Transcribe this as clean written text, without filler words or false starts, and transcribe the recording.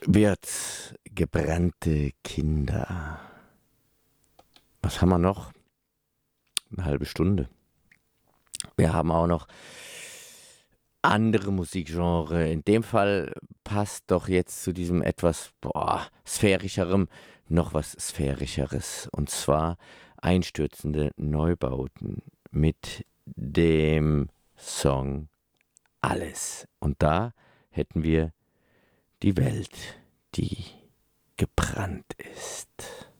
Wird gebrannte Kinder. Was haben wir noch? Eine halbe Stunde. Wir haben auch noch andere Musikgenre. In dem Fall passt doch jetzt zu diesem etwas sphärischerem noch was Sphärischeres. Und zwar einstürzende Neubauten mit dem Song Alles. Und da hätten wir die Welt, die gebrannt ist.